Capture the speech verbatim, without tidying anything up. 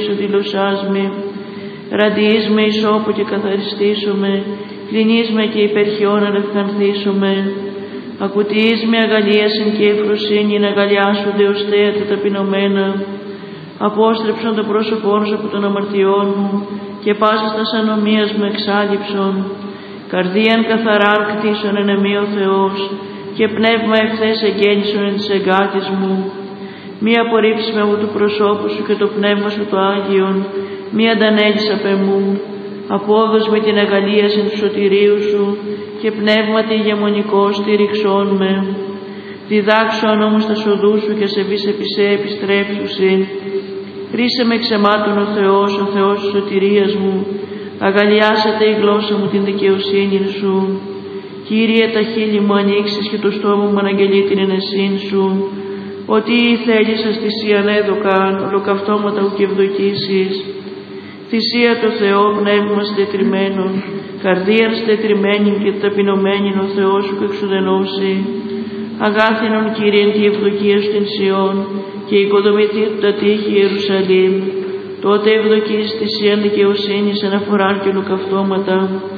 Κυρίως αντιλωσάς με, ραντιείς με ισόπο και καθαριστήσομαι, κλινείς με και υπερχιών ανευχανθήσομαι, ακουτιείς με αγαλίασιν και ευφροσύνη να αγαλιάσονται ως θέατα ταπεινωμένα, απόστρεψον το πρόσωπόν σου από των αμαρτιών μου και πάσας τας ανομίας μου εξάλληψον, καρδίαν καθαράν κτίσον εν εμεί ο Θεός και πνεύμα ευθές εγγέννησον εν της εγκάτης μου. Μη απορρίψεις με μου του προσώπου σου και το πνεύμα σου το Άγιον, μη αντανέλεις απ' εμού, απόδος με την αγαλίαση του σωτηρίου σου και πνεύματι ηγεμονικό στήριξόν με. Διδάξον όμως τα σοδού σου και σε βης επισέ επιστρέψουσιν. Ρίσε με ξεμάτων ο Θεός, ο Θεός της σωτηρίας μου, αγαλιάσατε η γλώσσα μου την δικαιοσύνη σου. Κύριε, τα χείλη μου ανοίξεις και το στόμα μου αναγγελεί την ενεσύν σου. Ότι θέλησας θυσίαν έδωκαν, ολοκαυτώματα ου και ευδοκίσεις. Θυσία το Θεό, πνεύμα συντετριμμένον, καρδία συντετριμμένη και ταπεινωμένη ο Θεός σου και εξουδενώσει. Αγάθινον Κύριε τη ευδοκία σου την Σιών και οικοδομηθεί του τα τείχη Ιερουσαλήμ. Τότε ευδοκίσεις θυσίαν δικαιοσύνης αναφοράν και ολοκαυτώματα.